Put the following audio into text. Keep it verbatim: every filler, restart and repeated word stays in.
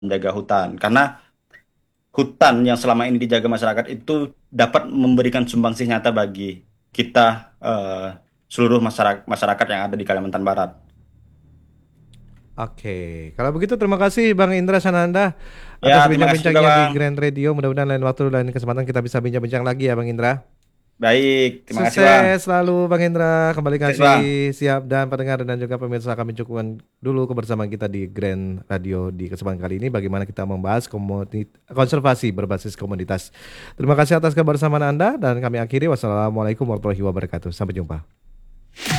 menjaga hutan. Karena hutan yang selama ini dijaga masyarakat itu dapat memberikan sumbangsih nyata bagi kita, eh, seluruh masyarakat masyarakat yang ada di Kalimantan Barat. Oke, kalau begitu terima kasih Bang Indra Sananda Ya, atas terima kasih juga bincang-bincangnya di Bang. Grand Radio. Mudah-mudahan lain waktu, lain kesempatan kita bisa bincang-bincang lagi ya Bang Indra. Baik, terima kasih Bang. Sukses selalu Bang Indra. Kembali Sukses kasih Bang. siap, dan pendengar dan juga pemirsa, kami cukupkan dulu kebersamaan kita di Grand Radio di kesempatan kali ini, bagaimana kita membahas komodit konservasi berbasis komoditas. Terima kasih atas kebersamaan Anda dan kami akhiri. Wassalamualaikum warahmatullahi wabarakatuh. Sampai jumpa.